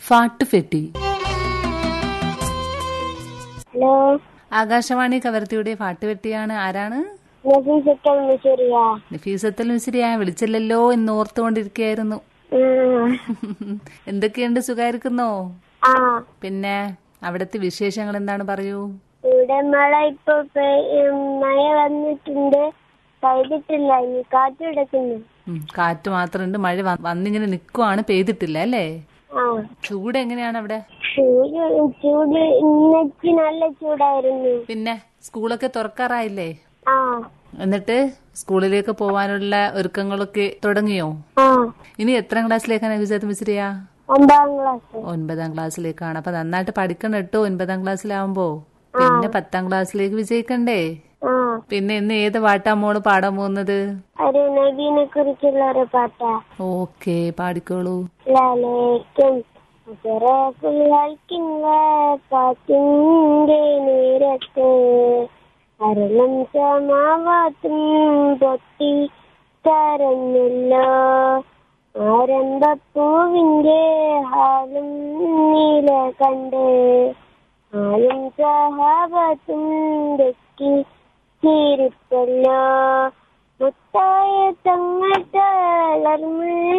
ഫാട്ടുഫെട്ടി. Hello, Akashvani കവർത്തിയുടെ ഫാട്ടുവെട്ടിയാണ്. ആരാണ്? നഫീസത്തുൽ മിസ്രിയ. വിളിച്ചില്ലല്ലോ എന്ന് ഓർത്തുകൊണ്ടിരിക്കുകയായിരുന്നു. എന്തൊക്കെയുണ്ട്, സുഖായിരിക്കുന്നോ? പിന്നെ അവിടത്തെ വിശേഷങ്ങൾ എന്താണ്, പറയൂ. ഇവിടെ മഴ ഇപ്പൊ മഴ വന്നിട്ടുണ്ട്, പെയ്തിട്ടില്ല. ഇനി കാറ്റ് കിടക്കുന്നു. കാറ്റ് മാത്രമുണ്ട്, മഴ വന്നിങ്ങനെ നിക്കുവാണ്, പെയ്തിട്ടില്ല അല്ലേ? ചൂട് എങ്ങനെയാണ് അവിടെ? ചൂട് ഇന്നത്തെ നല്ല ചൂടായിരുന്നു. പിന്നെ സ്കൂളൊക്കെ തുറക്കാറായില്ലേ? എന്നിട്ട് സ്കൂളിലേക്ക് പോവാനുള്ള ഒരുക്കങ്ങളൊക്കെ തുടങ്ങിയോ? ഇനി എത്രാം ക്ലാസ്സിലേക്കാണ് നഫീസത്ത് മിസ്രിയ? 9ാം ക്ലാസ്. 9ാം ക്ലാസ്സിലേക്കാണ്. അപ്പൊ നന്നായിട്ട് പഠിക്കണം കേട്ടോ 9ാം ക്ലാസ്സിലാവുമ്പോ. പിന്നെ 10ാം ക്ലാസ്സിലേക്ക് വിജയിക്കണ്ടേ? പിന്നെ ഇന്ന് ഏത് പാട്ടാ മോള് പാടാൻ പോകുന്നത്? ഒരു നബീനെ കുറിച്ചുള്ള ഒരു പാട്ടാ. ഓക്കെ, പാടിക്കോളൂ. നേരത്ത് അരളം സമാവാത്തും പൊട്ടി തരഞ്ഞല്ലോ, ആരംഭപ്പൂവിന്റെ ഹാലും നീല കണ്ട് ആലും സഹാബത്തും വെക്കി ചിരിപ്പല്ലോ, മുത്തായ തങ്ങൾ തളർന്ന്